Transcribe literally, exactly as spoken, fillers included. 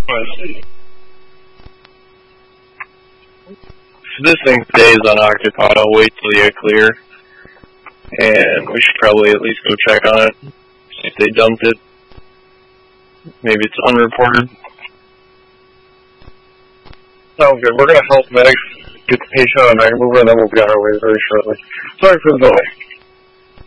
see. If this thing stays unoccupied, I'll wait till you get clear. And we should probably at least go check on it. See if they dumped it. Maybe it's unreported. Sounds good. We're going to help medics get the patient on a mag mover, and then we'll be on our way very shortly. Sorry for the delay.